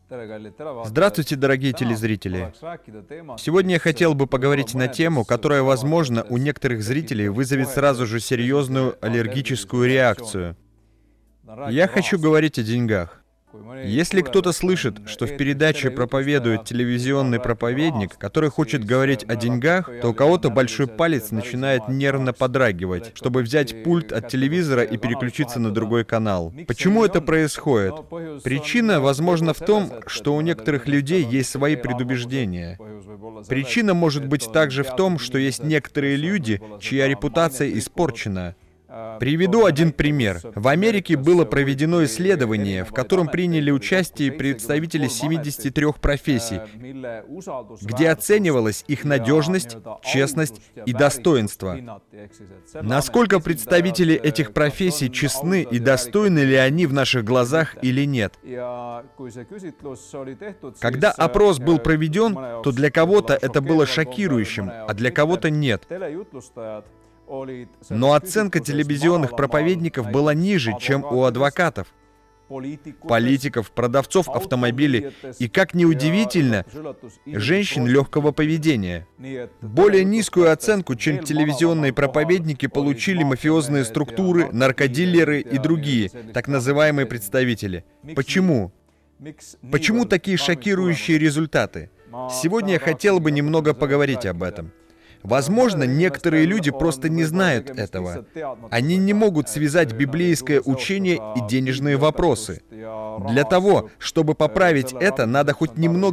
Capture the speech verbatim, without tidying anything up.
Здравствуйте, дорогие телезрители! Сегодня я хотел бы поговорить на тему, которая, возможно, у некоторых зрителей вызовет сразу же серьезную аллергическую реакцию. Я хочу говорить о деньгах. Если кто-то слышит, что в передаче проповедует телевизионный проповедник, который хочет говорить о деньгах, то у кого-то большой палец начинает нервно подрагивать, чтобы взять пульт от телевизора и переключиться на другой канал. Почему это происходит? Причина, возможно, в том, что у некоторых людей есть свои предубеждения. Причина может быть также в том, что есть некоторые люди, чья репутация испорчена. Приведу один пример. В Америке было проведено исследование, в котором приняли участие представители семидесяти трёх профессий, где оценивалась их надежность, честность и достоинство. Насколько представители этих профессий честны и достойны ли они в наших глазах или нет? Когда опрос был проведен, то для кого-то это было шокирующим, а для кого-то нет. Но оценка телевизионных проповедников была ниже, чем у адвокатов, политиков, продавцов автомобилей и, как ни удивительно, женщин легкого поведения. Более низкую оценку, чем телевизионные проповедники, получили мафиозные структуры, наркодилеры и другие, так называемые представители. Почему? Почему такие шокирующие результаты? Сегодня я хотел бы немного поговорить об этом. Возможно, некоторые люди просто не знают этого. Они не могут связать библейское учение и денежные вопросы. Для того, чтобы поправить это, надо хоть немного